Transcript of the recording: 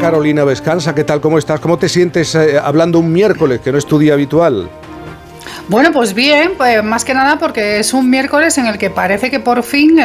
Carolina Vescanza, ¿qué tal? ¿Cómo estás? ¿Cómo te sientes hablando un miércoles, que no es tu día habitual? Bueno, pues bien, pues más que nada porque es un miércoles en el que parece que por fin